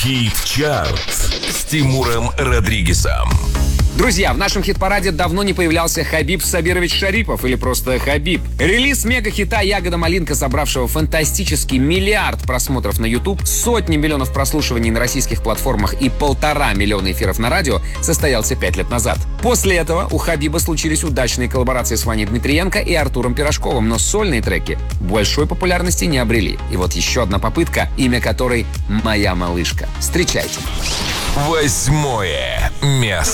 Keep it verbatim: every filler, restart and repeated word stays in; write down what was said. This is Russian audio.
Хит-чарт с Тимуром Родригезом. Друзья, в нашем хит-параде давно не появлялся Хабиб Сабирович Шарипов или просто Хабиб. Релиз мега-хита «Ягода-малинка», собравшего фантастический миллиард просмотров на YouTube, сотни миллионов прослушиваний на российских платформах и полтора миллиона эфиров на радио, состоялся пять лет назад. После этого у Хабиба случились удачные коллаборации с Ваней Дмитриенко и Артуром Пирожковым, но сольные треки большой популярности не обрели. И вот еще одна попытка, имя которой «Моя малышка». Встречайте. Восьмое место.